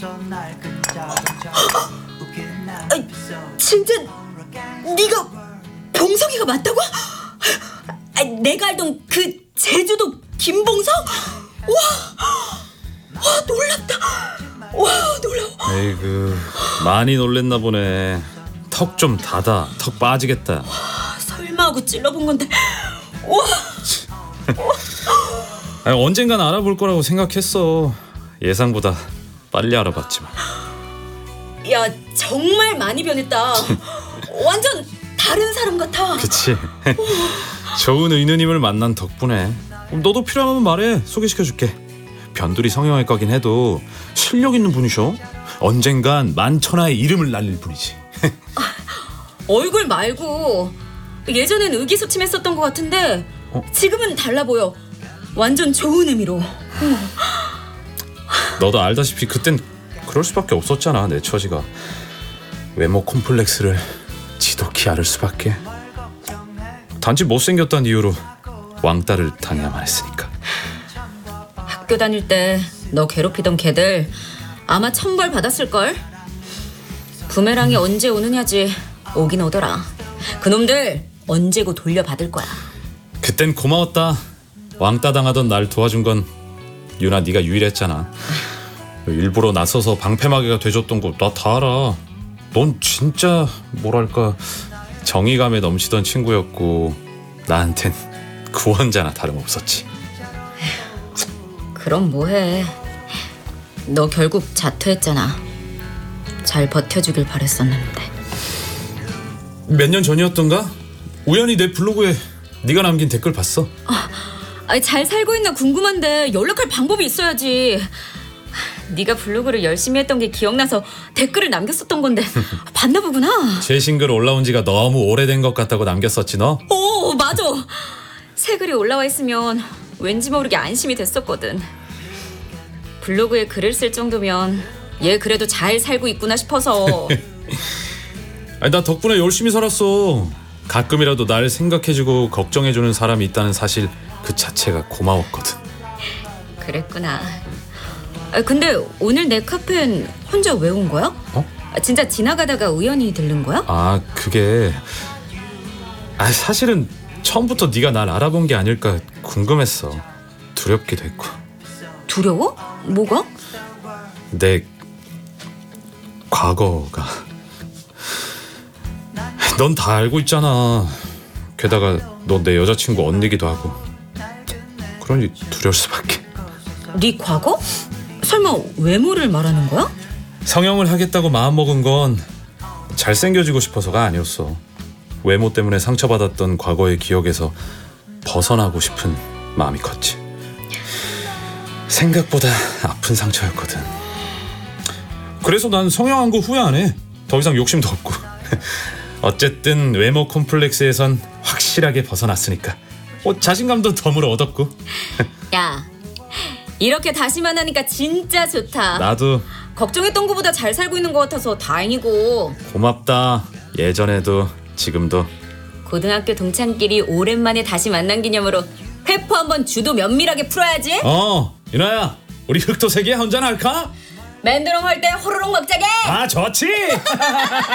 아이, 진짜 네가 봉석이가 맞다고? 내가 알던 그 제주도 김봉석? 와 놀랍다. 와 놀라워. 에이그 많이 놀랬나 보네. 턱 좀 닫아. 턱 빠지겠다. 설마 하고 찔러본 건데. 와. 아니, 언젠간 알아볼 거라고 생각했어. 예상보다 빨리 알아봤지만. 야 정말 많이 변했다. 완전 다른 사람 같아. 그치. 좋은 의느님을 만난 덕분에. 너도 필요하면 말해. 소개시켜줄게. 변두리 성형외과긴 해도 실력 있는 분이셔. 언젠간 만천하의 이름을 날릴 분이지. 얼굴 말고 예전엔 의기소침했었던 것 같은데 지금은 달라 보여. 완전 좋은 의미로. 너도 알다시피 그땐 그럴 수밖에 없었잖아. 내 처지가 외모 콤플렉스를 지독히 앓을 수밖에. 단지 못생겼다는 이유로 왕따를 당해야만 했으니까. 학교 다닐 때 너 괴롭히던 걔들 아마 천벌 받았을걸? 부메랑이 언제 오느냐지. 오긴 오더라. 그놈들 언제고 돌려받을 거야. 그땐 고마웠다. 왕따 당하던 날 도와준 건 유나 네가 유일했잖아. 일부러 나서서 방패막이가 돼줬던 거 나 다 알아. 넌 진짜 뭐랄까 정의감에 넘치던 친구였고 나한텐 구원자나 다름없었지. 그럼 뭐해. 너 결국 자퇴했잖아. 잘 버텨주길 바랬었는데. 몇 년 전이었던가? 우연히 내 블로그에 네가 남긴 댓글 봤어. 잘 살고 있나 궁금한데 연락할 방법이 있어야지. 네가 블로그를 열심히 했던 게 기억나서 댓글을 남겼었던 건데 봤나 보구나. 최신 글 올라온 지가 너무 오래된 것 같다고 남겼었지 너? 오 맞아. 새 글이 올라와 있으면 왠지 모르게 안심이 됐었거든. 블로그에 글을 쓸 정도면 얘 그래도 잘 살고 있구나 싶어서. 아니, 나 덕분에 열심히 살았어. 가끔이라도 날 생각해주고 걱정해주는 사람이 있다는 사실 그 자체가 고마웠거든. 그랬구나. 근데 오늘 내 카페엔 혼자 왜 온 거야? 진짜 지나가다가 우연히 들른 거야? 그게 사실은 처음부터 네가 날 알아본 게 아닐까 궁금했어. 두렵기도 했고. 두려워? 뭐가? 내 과거가. 넌 다 알고 있잖아. 게다가 너 내 여자친구 언니기도 하고. 그러니 두려울 수밖에. 네 과거? 설마 외모를 말하는 거야? 성형을 하겠다고 마음먹은 건 잘생겨지고 싶어서가 아니었어. 외모 때문에 상처받았던 과거의 기억에서 벗어나고 싶은 마음이 컸지. 생각보다 아픈 상처였거든. 그래서 난 성형한 거 후회 안 해. 더 이상 욕심도 없고. 어쨌든 외모 콤플렉스에선 확실하게 벗어났으니까 자신감도 덤으로 얻었고. 야, 이렇게 다시 만나니까 진짜 좋다. 나도 걱정했던 것보다 잘 살고 있는 것 같아서 다행이고. 고맙다. 예전에도 지금도. 고등학교 동창끼리 오랜만에 다시 만난 기념으로 회포 한번 주도 면밀하게 풀어야지. 유나야, 우리 흑토색이야 혼자 할까? 맨드롱 할 때 호로록 먹자게. 좋지.